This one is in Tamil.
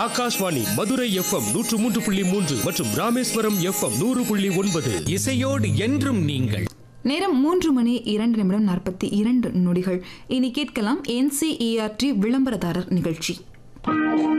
ஆகாஷ்வாணி மதுரை FM 103.3 மற்றும் ராமேஸ்வரம் FM 100.9. இசையோடு என்றும் நீங்கள். நேரம் 3:02:42 இனி கேட்கலாம் NCERT விளம்பரதாரர் நிகழ்ச்சி.